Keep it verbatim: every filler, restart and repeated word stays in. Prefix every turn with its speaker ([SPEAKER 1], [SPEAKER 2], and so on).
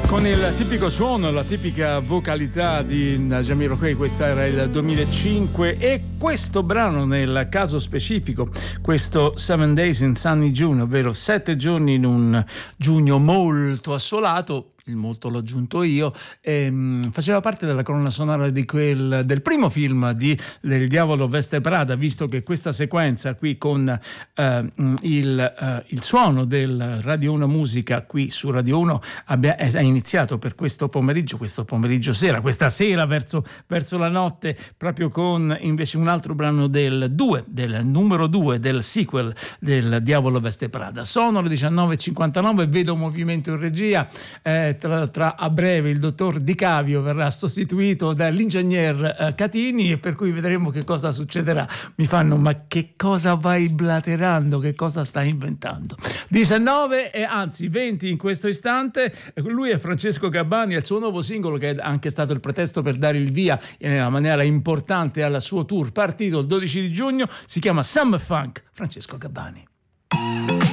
[SPEAKER 1] Con il tipico suono, la tipica vocalità di Jamiroquai, questa era il duemilacinque, e questo brano nel caso specifico, questo Seven Days in Sunny June, ovvero sette giorni in un giugno molto assolato, il molto l'ho aggiunto io, ehm, faceva parte della colonna sonora di quel, del primo film di del Diavolo Veste Prada, visto che questa sequenza qui con eh, il, eh, il suono del Radio uno Musica qui su Radio uno abbia, è iniziato per questo pomeriggio, questo pomeriggio sera, questa sera verso, verso la notte, proprio con invece un altro brano del due, del numero due del sequel del Diavolo Veste Prada. Sono le diciannove e cinquantanove, vedo un movimento in regia. eh, Tra, tra a breve il dottor Di Cavio verrà sostituito dall'ingegner eh, Catini, e per cui vedremo che cosa succederà. Mi fanno: ma che cosa vai blaterando, che cosa stai inventando? diciannove e anzi venti in questo istante. Lui è Francesco Gabbani, è il suo nuovo singolo, che è anche stato il pretesto per dare il via in una maniera importante al suo tour partito il dodici di giugno. Si chiama Summer Funk. Francesco Gabbani.